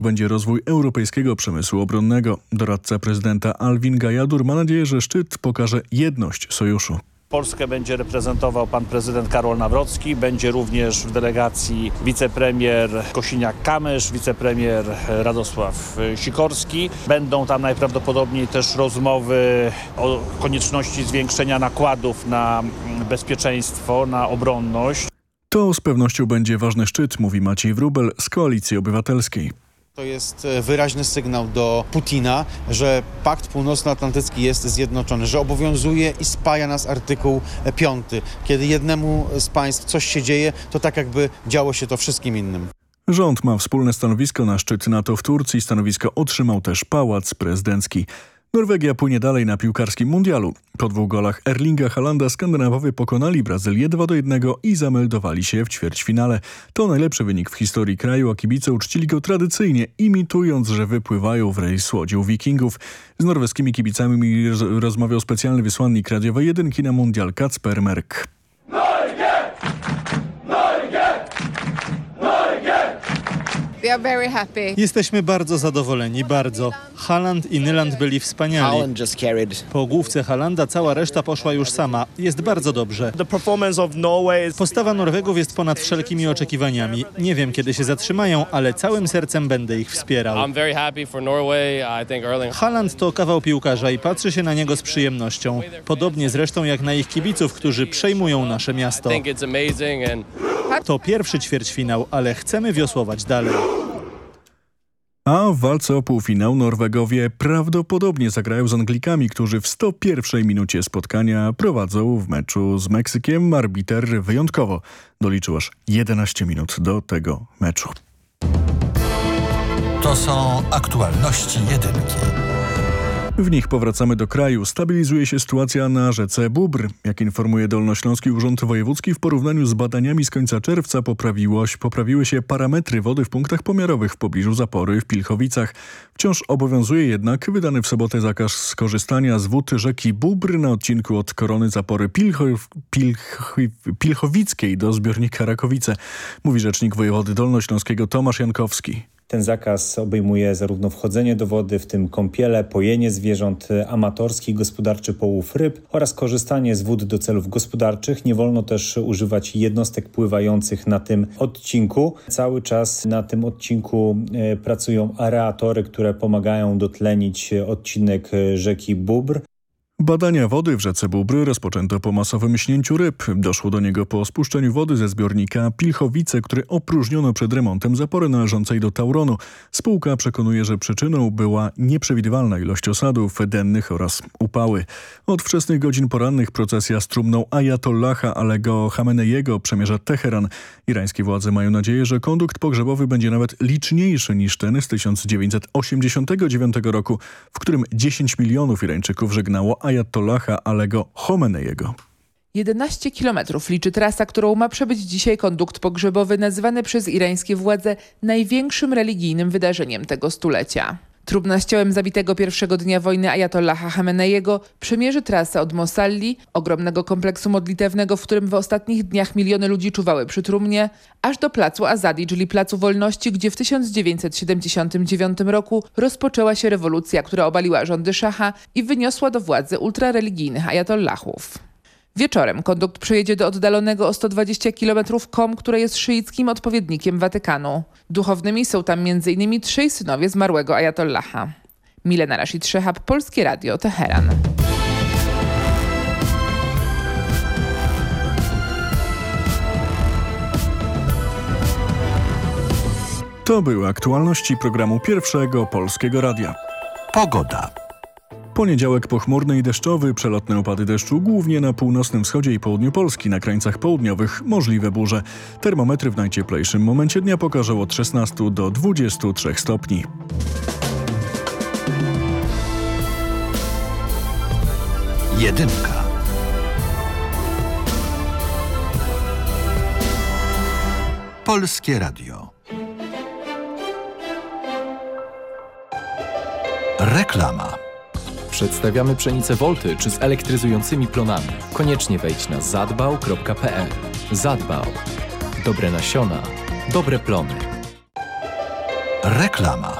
będzie rozwój europejskiego przemysłu obronnego. Doradca prezydenta Alvin Gajadur ma nadzieję, że szczyt pokaże jedność sojuszu. Polskę będzie reprezentował pan prezydent Karol Nawrocki, będzie również w delegacji wicepremier Kosiniak-Kamysz, wicepremier Radosław Sikorski. Będą tam najprawdopodobniej też rozmowy o konieczności zwiększenia nakładów na bezpieczeństwo, na obronność. To z pewnością będzie ważny szczyt, mówi Maciej Wróbel z Koalicji Obywatelskiej. To jest wyraźny sygnał do Putina, że Pakt Północnoatlantycki jest zjednoczony, że obowiązuje i spaja nas artykuł 5. Kiedy jednemu z państw coś się dzieje, to tak jakby działo się to wszystkim innym. Rząd ma wspólne stanowisko na szczyt NATO w Turcji. Stanowisko otrzymał też Pałac Prezydencki. Norwegia płynie dalej na piłkarskim mundialu. Po 2 golach Erlinga Haalanda Skandynawowie pokonali Brazylię 2-1 i zameldowali się w ćwierćfinale. To najlepszy wynik w historii kraju, a kibice uczcili go tradycyjnie, imitując, że wypływają w rejs łodzią Wikingów. Z norweskimi kibicami rozmawiał specjalny wysłannik radiowej jedynki na mundial Kacper Merk. Jesteśmy bardzo zadowoleni, bardzo. Haaland i Nyland byli wspaniali. Po główce Haalanda cała reszta poszła już sama. Jest bardzo dobrze. Postawa Norwegów jest ponad wszelkimi oczekiwaniami. Nie wiem, kiedy się zatrzymają, ale całym sercem będę ich wspierał. Haaland to kawał piłkarza i patrzy się na niego z przyjemnością. Podobnie zresztą jak na ich kibiców, którzy przejmują nasze miasto. To pierwszy ćwierćfinał, ale chcemy wiosłować dalej. A w walce o półfinał Norwegowie prawdopodobnie zagrają z Anglikami, którzy w 101 minucie spotkania prowadzą w meczu z Meksykiem. Arbiter wyjątkowo doliczył aż 11 minut do tego meczu. To są aktualności jedynki. W nich powracamy do kraju. Stabilizuje się sytuacja na rzece Bóbr. Jak informuje Dolnośląski Urząd Wojewódzki, w porównaniu z badaniami z końca czerwca poprawiły się parametry wody w punktach pomiarowych w pobliżu zapory w Pilchowicach. Wciąż obowiązuje jednak wydany w sobotę zakaz skorzystania z wód rzeki Bóbr na odcinku od korony zapory Pilchowickiej do zbiornika Rakowice, mówi rzecznik wojewody dolnośląskiego Tomasz Jankowski. Ten zakaz obejmuje zarówno wchodzenie do wody, w tym kąpiele, pojenie zwierząt amatorskich, gospodarczy połów ryb oraz korzystanie z wód do celów gospodarczych. Nie wolno też używać jednostek pływających na tym odcinku. Cały czas na tym odcinku pracują aeratory, które pomagają dotlenić odcinek rzeki Bóbr. Badania wody w rzece Bóbr rozpoczęto po masowym śnięciu ryb. Doszło do niego po spuszczeniu wody ze zbiornika Pilchowice, który opróżniono przed remontem zapory należącej do Tauronu. Spółka przekonuje, że przyczyną była nieprzewidywalna ilość osadów dennych oraz upały. Od wczesnych godzin porannych procesja z trumną Ajatollaha Alego Chameneiego przemierza Teheran. Irańskie władze mają nadzieję, że kondukt pogrzebowy będzie nawet liczniejszy niż ten z 1989 roku, w którym 10 milionów Irańczyków żegnało Ajatollaha Alego Chameneiego. 11 kilometrów liczy trasa, którą ma przebyć dzisiaj kondukt pogrzebowy, nazywany przez irańskie władze największym religijnym wydarzeniem tego stulecia. Trumna z ciałem zabitego pierwszego dnia wojny Ajatollaha Chameneiego przemierzy trasę od Mosalli, ogromnego kompleksu modlitewnego, w którym w ostatnich dniach miliony ludzi czuwały przy trumnie, aż do placu Azadi, czyli Placu Wolności, gdzie w 1979 roku rozpoczęła się rewolucja, która obaliła rządy szacha i wyniosła do władzy ultrareligijnych ajatollahów. Wieczorem kondukt przejedzie do oddalonego o 120 km Qom, które jest szyickim odpowiednikiem Watykanu. Duchownymi są tam m.in. 3 synowie zmarłego ajatollaha. Milena Rashid Szehab, Polskie Radio, Teheran. To były aktualności programu Pierwszego Polskiego Radia. Pogoda. Poniedziałek pochmurny i deszczowy, przelotne opady deszczu głównie na północnym wschodzie i południu Polski, na krańcach południowych możliwe burze. Termometry w najcieplejszym momencie dnia pokażą od 16 do 23 stopni. Jedynka. Polskie Radio. Reklama. Przedstawiamy pszenicę Voltage z elektryzującymi plonami. Koniecznie wejdź na zadbał.pl. Zadbał. Dobre nasiona, dobre plony. Reklama.